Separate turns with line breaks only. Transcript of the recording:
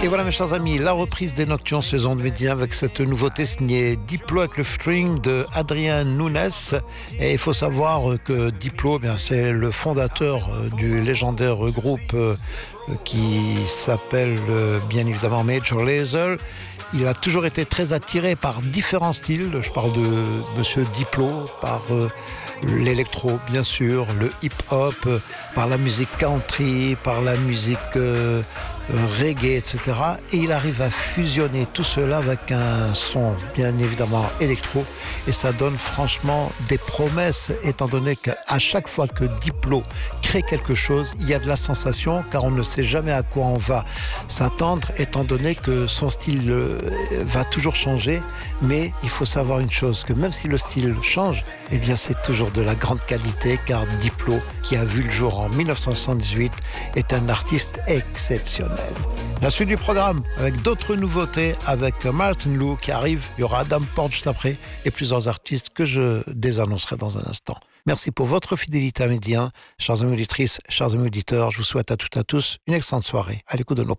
Et voilà mes chers amis, la reprise des Nocturnes saison de Média avec cette nouveauté signée Diplo avec le featuring de Adrien Nunes. Et il faut savoir que Diplo, c'est le fondateur du légendaire groupe qui s'appelle bien évidemment Major Lazer. Il a toujours été très attiré par différents styles. Je parle de Monsieur Diplo, par l'électro bien sûr, le hip-hop, par la musique country, par la musique reggae, etc. Et il arrive à fusionner tout cela avec un son bien évidemment électro. Et ça donne franchement des promesses, étant donné qu'à chaque fois que Diplo crée quelque chose, il y a de la sensation, car on ne sait jamais à quoi on va s'attendre, étant donné que son style va toujours changer. Mais il faut savoir une chose, que même si le style change, eh bien c'est toujours de la grande qualité, car Diplo, qui a vu le jour en 1978, est un artiste exceptionnel. La suite du programme, avec d'autres nouveautés, avec Martin Lou qui arrive, il y aura Adam Porte juste après, et plusieurs artistes que je désannoncerai dans un instant. Merci pour votre fidélité à Média, chers amis auditrices, chers amis auditeurs. Je vous souhaite à toutes et à tous une excellente soirée à l'écoute de nos